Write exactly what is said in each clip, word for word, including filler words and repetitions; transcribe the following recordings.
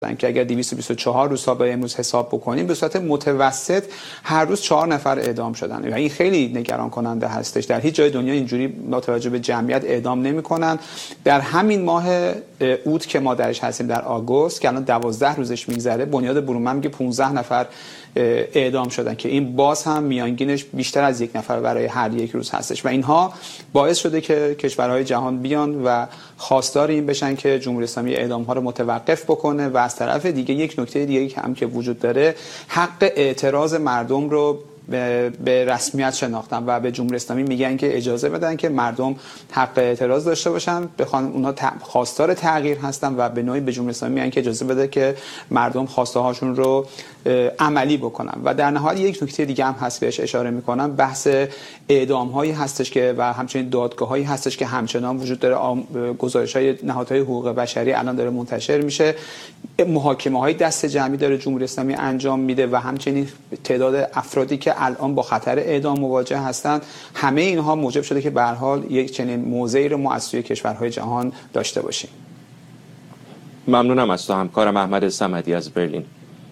که اگر دویست و بیست و چهار روز تا به امروز حساب بکنیم به صورت متوسط هر روز چهار نفر اعدام شدن و این خیلی نگران کننده هستش. در هیچ جای دنیا اینجوری با توجه به جمعیت اعدام نمی‌کنن. در همین ماه اوت که ما درش هستیم در آگوست که الان دوازده روزش میگذره بنیاد برومن میگه پانزده نفر اعدام شدن که این باز هم میانگینش بیشتر از یک نفر برای هر یک روز هستش و اینها باعث شده که کشورهای جهان بیان و خواستار این بشن که جمهوری اسلامی اعدام ها رو متوقف بکنه و از طرف دیگه یک نکته دیگه هم که وجود داره حق اعتراض مردم رو به رسمیت شناختن و به جمهوری اسلامی میگن که اجازه بدن که مردم حق اعتراض داشته باشن، بخوان اونها خواستار تغییر هستن و به نوعی به جمهوری اسلامی میگن که اجازه بده که مردم خواسته هاشون رو عملی بکنن. و در نهایت یک نکته دیگه هم هست بهش اشاره میکنم، بحث اعدام هایی هستش که و همچنین دادگاه هایی هستش که همچنان وجود داره. گزارش های نهادهای حقوق بشری الان داره منتشر میشه، محاکمه های دست جمعی داره جمهوری اسلامی انجام میده و همچنین تعداد افرادی که الان با خطر اعدام مواجه هستند. همه اینها موجب شده که به هر حال یک چنین موضعی رو ما از سوی کشورهای جهان داشته باشیم. ممنونم از تو همکارم احمد صمدی از برلین.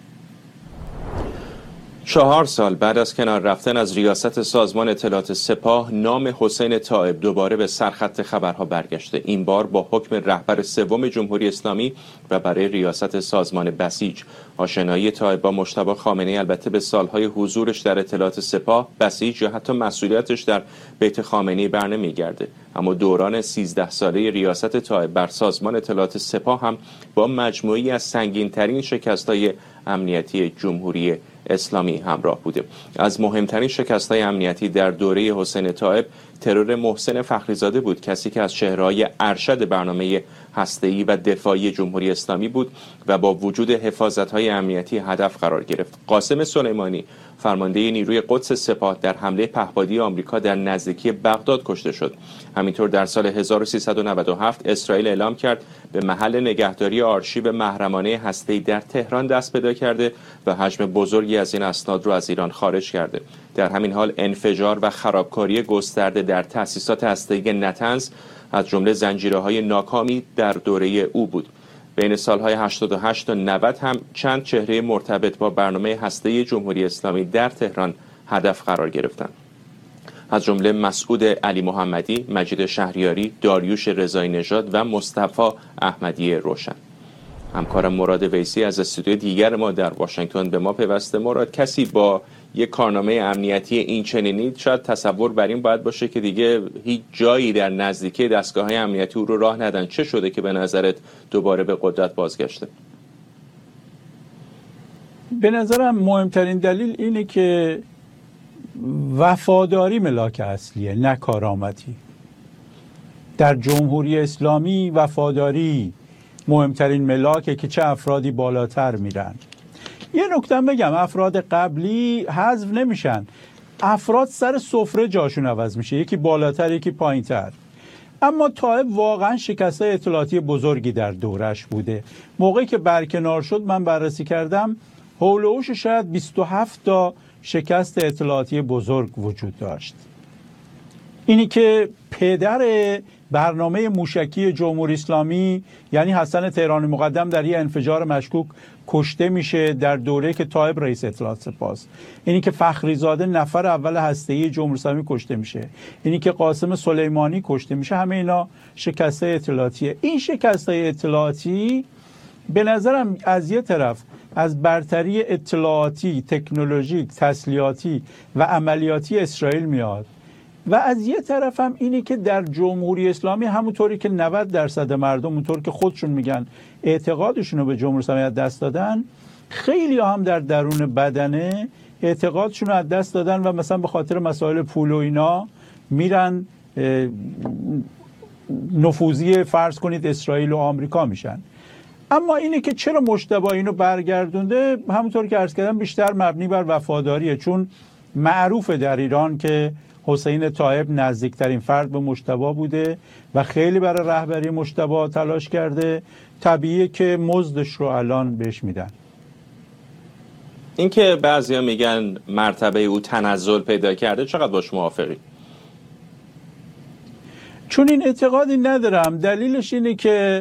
چهار سال بعد از کنار رفتن از ریاست سازمان اطلاعات سپاه، نام حسین طایب دوباره به سرخط خبرها برگشته. این بار با حکم رهبر سوم جمهوری اسلامی و برای ریاست سازمان بسیج. آشنایی طایب با مجتبی خامنه‌ای البته به سالهای حضورش در اطلاعات سپاه، بسیج یا حتی مسئولیتش در بیت خامنه‌ای برنمیگرده، اما دوران سیزده ساله ریاست طایب بر سازمان اطلاعات سپاه هم با مجموعی از سنگین‌ترین شکست‌های امنیتی جمهوری اسلامی همراه بوده. از مهمترین شکست‌های امنیتی در دوره حسین طایب ترور محسن فخریزاده بود، کسی که از چهره‌های ارشد برنامه هسته‌ای و دفاعی جمهوری اسلامی بود و با وجود حفاظت‌های امنیتی هدف قرار گرفت. قاسم سلیمانی، فرمانده نیروی قدس سپاه، در حمله پهپادی آمریکا در نزدیکی بغداد کشته شد. همینطور در سال هزار و سیصد و نود و هفت اسرائیل اعلام کرد به محل نگهداری آرشیو محرمانه هسته‌ای در تهران دست پیدا کرده و حجم بزرگی از این اسناد رو از ایران خارج کرده. در همین حال انفجار و خرابکاری گسترده در تأسیسات هسته‌ای نتنز از جمله زنجیره‌های ناکامی در دوره او بود. بین سالهای هشتاد و هشت تا نود هم چند چهره مرتبط با برنامه هسته‌ای جمهوری اسلامی در تهران هدف قرار گرفتند، از جمله مسعود علی محمدی، مجید شهریاری، داریوش رضایی نژاد و مصطفی احمدی روشن. همکارم مراد ویسی از استودیو دیگر ما در واشنگتن به ما پیوسته. مراد، کسی با یک کارنامه امنیتی این چنینی شاید تصور بر این باید باشه که دیگه هیچ جایی در نزدیکی دستگاه‌های امنیتی او رو راه ندن. چه شده که به نظرت دوباره به قدرت بازگشته؟ به نظرم مهمترین دلیل اینه که وفاداری ملاک اصلیه، نه کارآمدی. در جمهوری اسلامی وفاداری مهمترین ملاکه که چه افرادی بالاتر میرن. یه نکته بگم، افراد قبلی حذف نمیشن، افراد سر سفره جاشون عوض میشه، یکی بالاتر یکی پایینتر. اما طایب واقعا شکست اطلاعاتی بزرگی در دورش بوده. موقعی که برکنار شد من بررسی کردم حول و حوش شاید بیست و هفت تا شکست اطلاعاتی بزرگ وجود داشت. اینی که پدر برنامه موشکی جمهوری اسلامی یعنی حسن تهرانی مقدم در یه انفجار مشکوک کشته میشه در دوره که طایب رئیس اطلاعات سپاه است. اینی که فخریزاده نفر اول هسته‌ای جمهوری اسلامی کشته میشه. اینی که قاسم سلیمانی کشته میشه. همه اینا شکست اطلاعاتیه. این شکست اطلاعاتی به نظرم از یه طرف از برتری اطلاعاتی، تکنولوژیک، تسلیحاتی و عملیاتی اسرائیل میاد و از یه طرف هم اینی که در جمهوری اسلامی همونطوری که نود درصد مردم اونطور که خودشون میگن اعتقادشون رو به جمهوری اسلامی از دست دادن، خیلی هم در درون بدنه اعتقادشون رو از دست دادن و مثلا به خاطر مسائل پول و اینا میرن نفوذی فرض کنید اسرائیل و آمریکا میشن. اما اینه که چرا مجتبی اینو برگردونده، همونطور که عرض کردم بیشتر مبنی بر وفاداریه، چون معروفه در ایران که حسین طایب نزدیکترین فرد به مجتبی بوده و خیلی برای رهبری مجتبی تلاش کرده. طبیعیه که مزدش رو الان بهش میدن. اینکه بعضیا میگن مرتبه او تنزل پیدا کرده، چقدر باش موافقی؟ چون این اعتقادی ندارم. دلیلش اینه که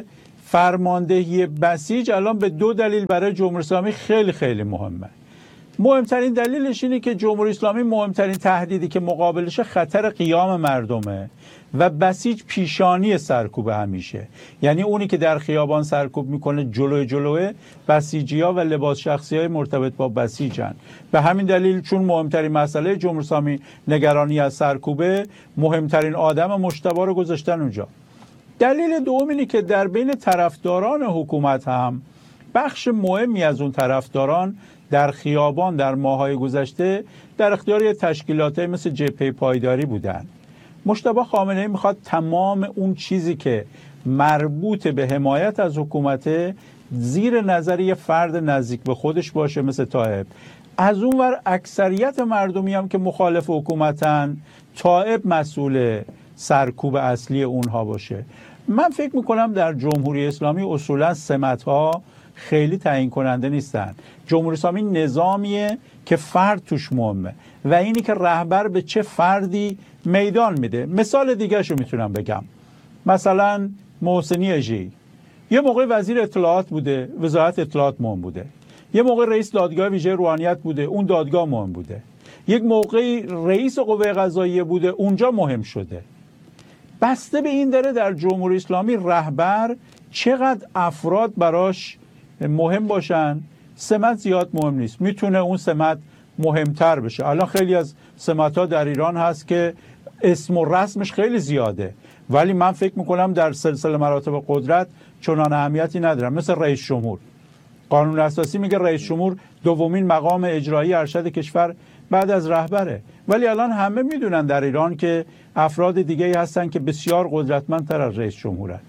فرماندهی بسیج الان به دو دلیل برای جمهوری اسلامی خیلی خیلی مهمه. مهمترین دلیلش اینه که جمهوری اسلامی مهمترین تهدیدی که مقابلش خطر قیام مردمه و بسیج پیشانی سرکوب همیشه، یعنی اونی که در خیابان سرکوب میکنه جلوی جلوه بسیجی‌ها و لباس شخصی‌های مرتبط با بسیجن. به همین دلیل چون مهمترین مسئله جمهوری اسلامی نگرانی از سرکوبه، مهمترین آدم مجتبی رو گذاشتن اونجا. دلیل دوم اینه که در بین طرفداران حکومت هم بخش مهمی از اون طرفداران در خیابان در ماه‌های گذشته در اختیار تشکیلات‌های مثل جبهه پایداری بودن. مجتبی خامنه‌ای میخواد تمام اون چیزی که مربوط به حمایت از حکومت زیر نظر یه فرد نزدیک به خودش باشه مثل طائب. از اون ور اکثریت مردمی هم که مخالف حکومتن، طائب مسئول سرکوب اصلی اونها باشه. من فکر میکنم در جمهوری اسلامی اصولا سمت‌ها خیلی تعیین کننده نیستن. جمهوری اسلامی نظامیه که فرد توش مهمه و اینی که رهبر به چه فردی میدان میده. مثال دیگه شو میتونم بگم، مثلا محسنی اژه‌ای یه موقع وزیر اطلاعات بوده، وزارت اطلاعات مهم بوده. یه موقع رئیس دادگاه ویژه روحانیت بوده، اون دادگاه مهم بوده. یک موقعی رئیس قوه قضاییه بوده، اونجا مهم شده. بسته به این داره در جمهوری اسلامی رهبر چقدر افراد براش مهم باشن، سمت زیاد مهم نیست. میتونه اون سمت مهمتر بشه. الان خیلی از سمت‌ها در ایران هست که اسم و رسمش خیلی زیاده، ولی من فکر میکنم در سلسله مراتب قدرت چنان اهمیتی ندارن. مثل رئیس جمهور، قانون اساسی میگه رئیس جمهور دومین مقام اجرایی ارشد کشور بعد از رهبره، ولی الان همه میدونن در ایران که افراد دیگه‌ای هستن که بسیار قدرتمندتر از رئیس جمهورن.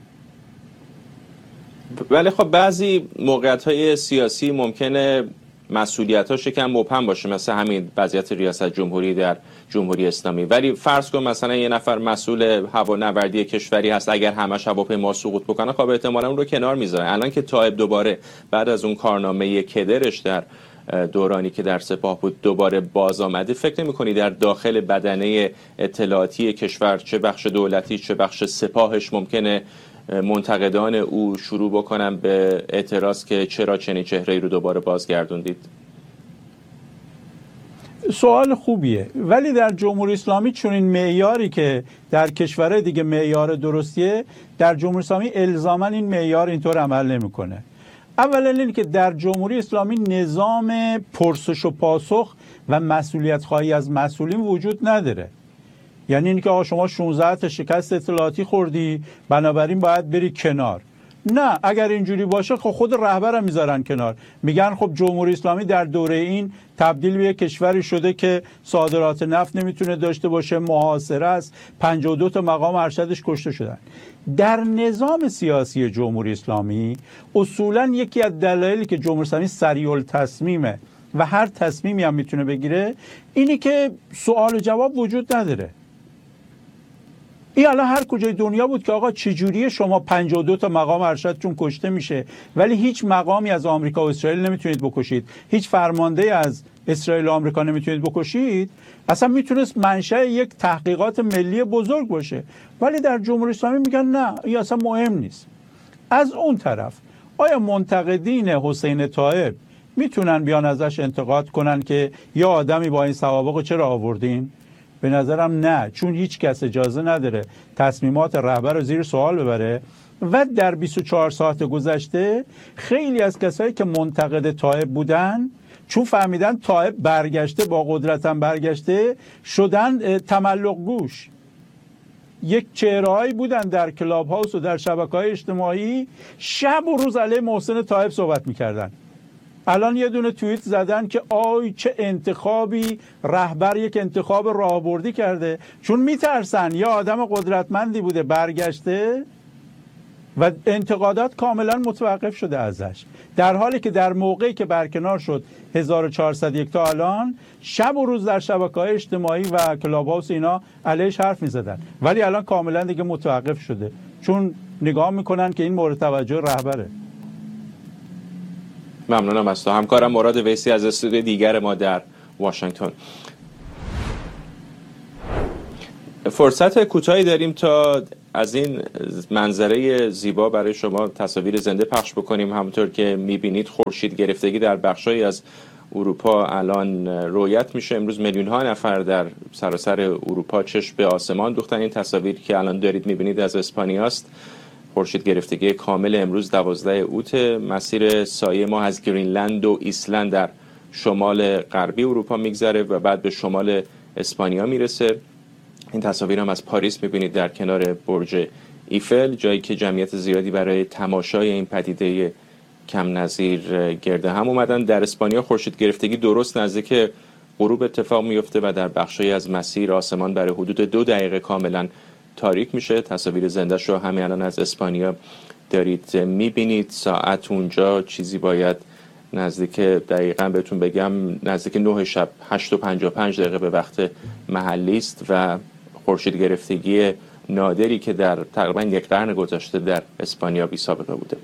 ولی خب بعضی موقعیت‌های سیاسی ممکنه مسئولیت‌هاش کم مبهم باشه، مثل همین وضعیت ریاست جمهوری در جمهوری اسلامی. ولی فرض کن مثلا یه نفر مسئول هوانوردی کشوری هست، اگر همش هواپیما سقوط بکنه خب احتمالاً اون رو کنار میذاره. الان که طائب دوباره بعد از اون کارنامه کدرش در دورانی که در سپاه بود دوباره باز آمده، فکر نمی‌کنی در داخل بدنه اطلاعاتی کشور، چه بخش دولتی چه بخش سپاهش، ممکنه منتقدان او شروع بکنن به اعتراض که چرا چنین چهره‌ای رو دوباره بازگردوندید؟ سوال خوبیه، ولی در جمهوری اسلامی چون این معیاری که در کشورهای دیگه معیار درستیه، در جمهوری اسلامی الزاماً این معیار اینطور عمل نمی‌کنه. اولا این که در جمهوری اسلامی نظام پرسش و پاسخ و مسئولیت خواهی از مسئولین وجود نداره. یعنی اینکه آقا شما شانزده تا شکست اطلاعاتی خوردی بنابراین باید بری کنار. نه، اگر اینجوری باشه خب خود رهبرم میذارن کنار، میگن خب جمهوری اسلامی در دوره این تبدیل به یک کشوری شده که صادرات نفت نمیتونه داشته باشه، محاصره است، پنجاه و دو تا مقام ارشدش کشته شدن. در نظام سیاسی جمهوری اسلامی اصولا یکی از دلایلی که جمهوری اسلامی سریع التصمیمه و هر تصمیمی هم میتونه بگیره اینی که سوال و جواب وجود نداره. این الان هر کجای دنیا بود که آقا چجوریه شما پنجاه و دو تا مقام ارشدتون کشته میشه ولی هیچ مقامی از آمریکا و اسرائیل نمیتونید بکشید، هیچ فرمانده از اسرائیل و آمریکا نمیتونید بکشید؟ اصلا میتونست منشأ یک تحقیقات ملی بزرگ باشه، ولی در جمهوری اسلامی میگن نه، این اصلا مهم نیست. از اون طرف آیا منتقدین حسین طائب میتونن بیان ازش انتقاد کنن که یا آدمی با این سوابق چرا آوردین؟ به نظرم نه، چون هیچ کس اجازه نداره تصمیمات رهبر رو زیر سوال ببره. و در بیست و چهار ساعت گذشته خیلی از کسایی که منتقد طائب بودن، چون فهمیدن طائب برگشته، با قدرتم برگشته، شدن تملق گوش. یک چهرهایی بودن در کلاب هاوس و در شبکه‌های اجتماعی شب و روز علیه محسن طائب صحبت میکردن. الان یه دونه توییت زدن که آی چه انتخابی، رهبر یک انتخاب راهبردی کرده، چون میترسن یا آدم قدرتمندی بوده برگشته و انتقادات کاملا متوقف شده ازش، در حالی که در موقعی که برکنار شد هزار و چهارصد و یک تا الان شب و روز در شبکه‌های اجتماعی و کلاب هاوس اینا علیش حرف میزدن، ولی الان کاملا دیگه متوقف شده چون نگاه میکنن که این مورد توجه رهبره. ممنونم از تو همکارم مراد ویسی از استودیو دیگر ما در واشنگتن. فرصت کوتاهی داریم تا از این منظره زیبا برای شما تصاویر زنده پخش بکنیم. همونطور که میبینید خورشید گرفتگی در بخشایی از اروپا الان رویت میشه. امروز میلیون ها نفر در سراسر اروپا چشم به آسمان دوختن. این تصاویر که الان دارید میبینید از اسپانیاست. خورشید گرفتگی کامل امروز دوازده اوت. مسیر سایه ما از گرینلند و ایسلند در شمال غربی اروپا میگذره و بعد به شمال اسپانیا میرسه. این تصاویر هم از پاریس میبینید در کنار برج ایفل، جایی که جمعیت زیادی برای تماشای این پدیده کم نظیر گرد هم اومدن. در اسپانیا خورشید گرفتگی درست نزدیک غروب اتفاق میفته و در بخشی از مسیر آسمان برای حدود دو دقیقه کاملا تاریک میشه. تصاویر زنده شو همین الان از اسپانیا دارید میبینید. ساعت اونجا چیزی باید نزدیک، دقیقاً بهتون بگم، نزدیک نه شب، هشت و پنجاه و پنج دقیقه به وقت محلی است و خورشید گرفتگی نادری که در تقریباً یک قرن گذشته در اسپانیا بی سابقه بوده.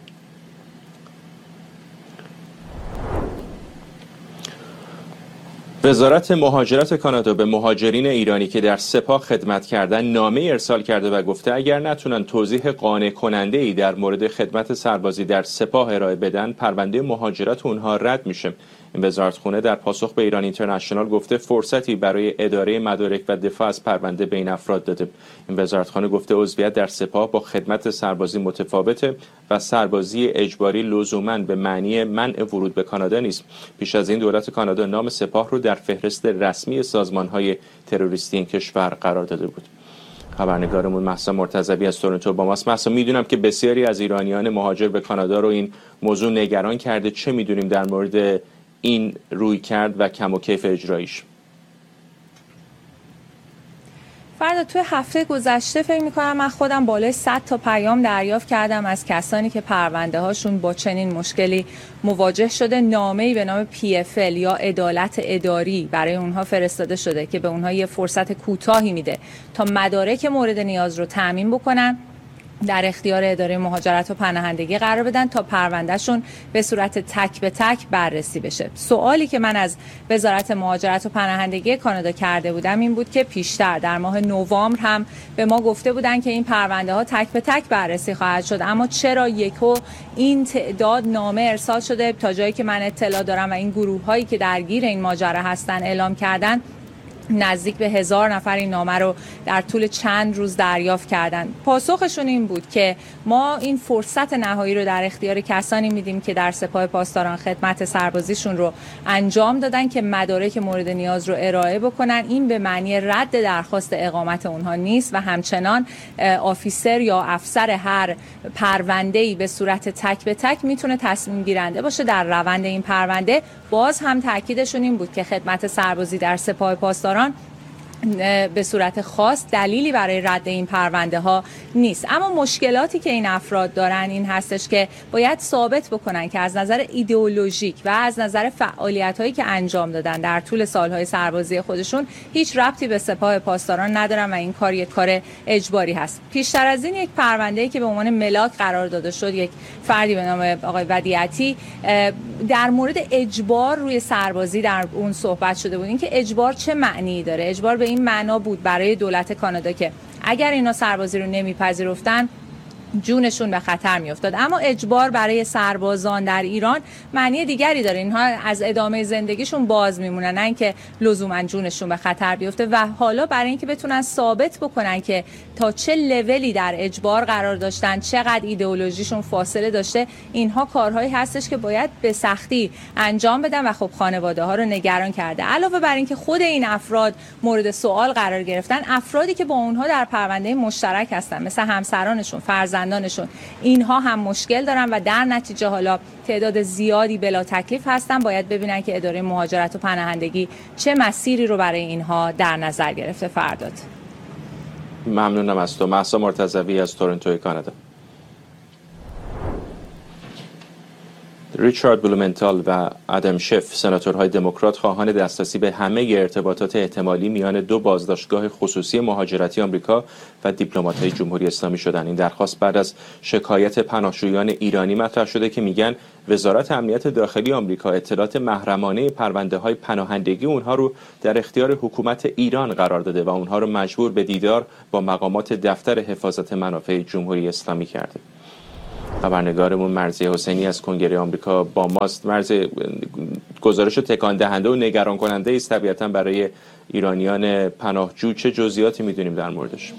وزارت مهاجرت کانادا به مهاجرین ایرانی که در سپاه خدمت کردن نامه ارسال کرده و گفته اگر نتونن توضیح قانع کننده ای در مورد خدمت سربازی در سپاه ارائه بدن، پرونده مهاجرت اونها رد میشه. این وزارتخونه در پاسخ به ایران اینترنشنال گفته فرصتی برای اداره مدارک و دفاع از پرونده بین افراد داده. این وزارتخانه گفته عضویت در سپاه با خدمت سربازی متفاوته و سربازی اجباری لزوماً به معنی منع ورود به کانادا نیست. پیش از این دولت کانادا نام سپاه رو در فهرست رسمی سازمان‌های تروریستی این کشور قرار داده بود. خبرنگارمون مهسا مرتضوی از تورنتو با ماست. مهسا، میدونم که بسیاری از ایرانیان مهاجر به کانادا رو این موضوع نگران کرده. چه میدونیم در مورد این روی کرد و کم و کیف اجرایش؟ فردا توی هفته گذشته فکر می‌کنم من خودم بالای صد تا پیام دریافت کردم از کسانی که پرونده هاشون با چنین مشکلی مواجه شده. نامه‌ای به نام پی اف ال یا عدالت اداری برای اونها فرستاده شده که به اونها یه فرصت کوتاهی میده تا مدارک مورد نیاز رو تامین بکنن، در اختیار اداره مهاجرت و پناهندگی قرار بدن تا پروندهشون به صورت تک به تک بررسی بشه. سوالی که من از وزارت مهاجرت و پناهندگی کانادا کرده بودم این بود که پیشتر در ماه نوامبر هم به ما گفته بودن که این پرونده ها تک به تک بررسی خواهد شد، اما چرا یکو این تعداد نامه ارسال شده؟ تا جایی که من اطلاع دارم و این گروه هایی که درگیر این ماجرا هستن اعلام کردن نزدیک به هزار نفر این نامه رو در طول چند روز دریافت کردن. پاسخشون این بود که ما این فرصت نهایی رو در اختیار کسانی میدیم که در سپاه پاسداران خدمت سربازیشون رو انجام دادن که مدارک مورد نیاز رو ارائه بکنن. این به معنی رد درخواست اقامت اونها نیست و همچنان آفیسر یا افسر هر پرونده‌ای به صورت تک به تک میتونه تصمیم گیرنده باشه در روند این پرونده. باز هم تاکیدشون این بود که خدمت سربازی در سپاه پاسداران به صورت خاص دلیلی برای رد این پرونده ها نیست. اما مشکلاتی که این افراد دارن این هستش که باید ثابت بکنن که از نظر ایدئولوژیک و از نظر فعالیت هایی که انجام دادن در طول سالهای سربازی خودشون هیچ ربطی به سپاه پاسداران ندارن و این کار یک کار اجباری هست. پیشتر از این یک پرونده‌ای که به عنوان ملاک قرار داده شد، یک فردی به نام آقای ودیعتی در مورد اجبار روی سربازی در اون صحبت شده بود. اینکه اجبار چه معنی داره؟ اجبار به این معنا بود برای دولت کانادا که اگر اینا سربازی رو نمیپذیرفتن جونشون به خطر میافتاد. اما اجبار برای سربازان در ایران معنی دیگری داره. اینها از ادامه زندگیشون باز میمونن، نه اینکه لزوما جونشون به خطر بیفته. و حالا برای اینکه بتونن ثابت بکنن که تا چه لولی در اجبار قرار داشتن، چقدر ایدئولوژیشون فاصله داشته، اینها کارهایی هستش که باید به سختی انجام بدن و خب خانواده ها رو نگران کرده. علاوه بر اینکه خود این افراد مورد سوال قرار گرفتن، افرادی که با اونها در پرونده مشترک هستن مثل همسرانشون، فرزندانشون، اینها هم مشکل دارن و در نتیجه حالا تعداد زیادی بلا تکلیف هستن. باید ببینن که اداره مهاجرت و پناهندگی چه مسیری رو برای اینها در نظر گرفته. فرداد ممنونم از تو. مهسا مرتضوی از تورنتو کانادا. ریچارد بلومنتال و آدم شف، سناتورهای دموکرات، خواهان دسترسی به همه ارتباطات احتمالی میان دو بازداشتگاه خصوصی مهاجرتی آمریکا و دیپلمات‌های جمهوری اسلامی شدند. این درخواست بعد از شکایت پناهجویان ایرانی مطرح شده که میگن وزارت امنیت داخلی آمریکا اطلاعات محرمانه پرونده‌های پناهندگی اونها رو در اختیار حکومت ایران قرار داده و اونها رو مجبور به دیدار با مقامات دفتر حفاظت منافع جمهوری اسلامی کرده. خبرنگارمون مرضیه حسینی از کنگره آمریکا با ماست. مرضیه، گزارش تکان دهنده و نگران کننده است طبیعتاً برای ایرانیان پناهجو. چه جزئیاتی میدونیم در موردش؟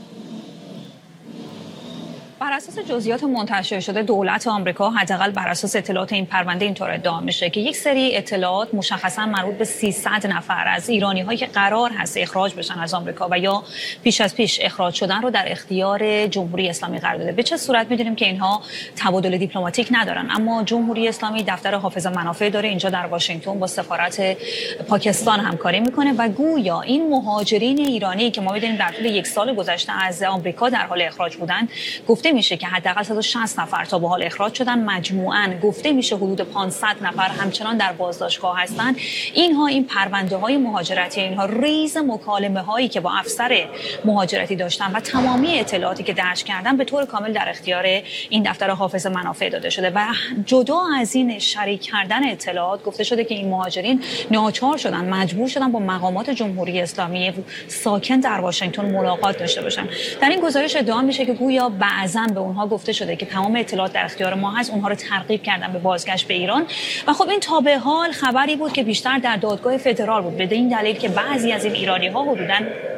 بر اساس جزئیات منتشر شده دولت آمریکا، حداقل بر اساس اطلاعات این پرونده اینطور ادعا میشه که یک سری اطلاعات مشخصا مربوط به سیصد نفر از ایرانی‌هایی که قرار هست اخراج بشن از آمریکا و یا پیش از پیش اخراج شدن رو در اختیار جمهوری اسلامی قرار داده. به چه صورت می‌دونیم که اینها تبادل دیپلماتیک ندارن، اما جمهوری اسلامی دفتر حافظ منافع داره اینجا در واشنگتن، با سفارت پاکستان همکاری میکنه و گویا این مهاجرین ایرانی که ما می‌دونیم در طول یک سال گذشته از آمریکا در حال اخراج بودن، گفته میشه که حداقل صد و شصت نفر تا به حال اخراج شدن. مجموعاً گفته میشه حدود پانصد نفر همچنان در بازداشتگاه هستند. اینها این پرونده های مهاجرتی، اینها ریز مکالمه هایی که با افسر مهاجرتی داشتن و تمامی اطلاعاتی که درج کردن به طور کامل در اختیار این دفتر حافظ منافع داده شده و جدا از این شریک کردن اطلاعات گفته شده که این مهاجرین ناچار شدن، مجبور شدن با مقامات جمهوری اسلامی ساکن در واشنگتن ملاقات داشته باشن. در این گزارش ادعا میشه که گویا بعضاً به اونها گفته شده که تمام اطلاعات در اختیار ما هست، اونها رو ترغیب کردن به بازگشت به ایران و خب این تا به حال خبری بود که بیشتر در دادگاه فدرال بود، به این دلیل که بعضی از این ایرانی ها حدوداً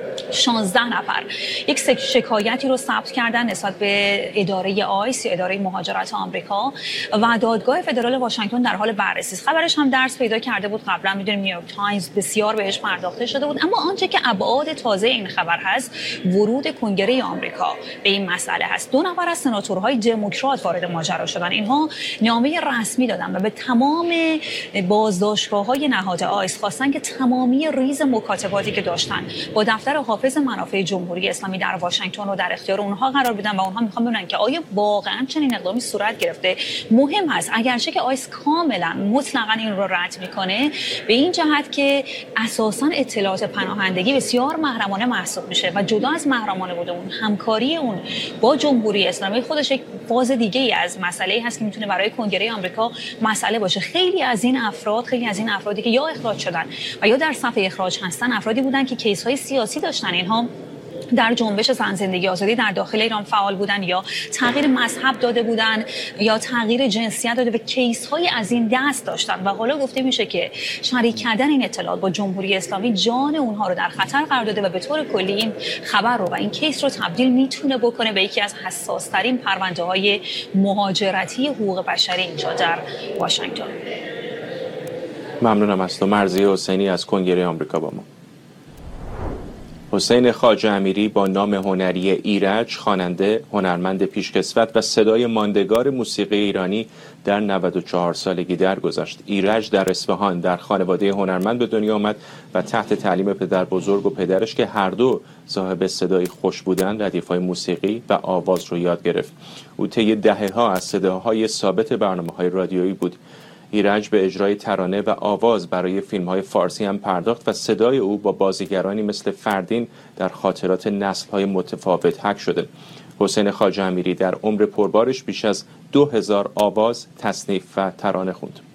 شانزده نفر یک شکایتی رو ثبت کردن نسبت به اداره آیس، اداره مهاجرت آمریکا، و دادگاه فدرال واشنگتن در حال بررسی است. خبرش هم درس پیدا کرده بود قبلا، میدونیم نیویورک تایمز بسیار بهش پرداخته شده بود، اما آنچه که ابعاد تازه این خبر هست ورود کنگره آمریکا به این مسئله هست. دو نفر از سناتورهای دموکرات وارد ماجرا شدن. اینها نامه رسمی دادن و به تمام بازداشتگاه‌های نهاد آیس خواستن که تمامی ریز مکاتباتی که داشتن با دفتر حافظ منافع جمهوری اسلامی در واشنگتن رو در اختیار اونها قرار بدن و اونها میخوان ببینن که آیا واقعا چنین اقدامی صورت گرفته. مهم هست اگرچه که آیس کاملا مطلقاً این رو رد میکنه، به این جهت که اساساً اطلاعات پناهندگی بسیار محرمانه محسوب میشه و جدا از محرمانه بوده اون همکاری اون با جمهوری اسلامی خودش یک فاز دیگه ای از مسئله‌ای هست که میتونه برای کنگره آمریکا مسئله باشه. خیلی از این افراد خیلی از این افرادی که یا اخراج شدن و یا در صف اخراج هستن افرادی بودن که کیس‌های سیاسی داشتن. اینها در جنبش زن زندگی آزادی در داخل ایران فعال بودن یا تغییر مذهب داده بودن یا تغییر جنسیت داده و کیس های از این دست داشتن و حالا گفته میشه که شریک کردن این اطلاعات با جمهوری اسلامی جان اونها رو در خطر قرار داده و به طور کلی این خبر رو و این کیس رو تبدیل میتونه بکنه به یکی از حساس ترین پرونده های مهاجرتی حقوق بشری اینجا در واشنگتن. ممنونم از تو. مرضیه حسینی از کنگره آمریکا با ما. حسین خواجه امیری با نام هنری ایرج، خواننده، هنرمند پیشکسوت و صدای ماندگار موسیقی ایرانی در نود و چهار سالگی درگذشت. ایرج در اصفهان در خانواده هنرمند به دنیا آمد و تحت تعلیم پدر بزرگ و پدرش که هر دو صاحب صدای خوش بودند، ردیف‌های موسیقی و آواز رو یاد گرفت. او طی دهه‌ها از صداهای ثابت برنامه‌های رادیویی بود. ایرج به اجرای ترانه و آواز برای فیلم‌های فارسی هم پرداخت و صدای او با بازیگرانی مثل فردین در خاطرات نسل‌های متفاوت حک شده. حسین خواجه امیری در عمر پربارش بیش از دو هزار آواز، تصنیف و ترانه خوند.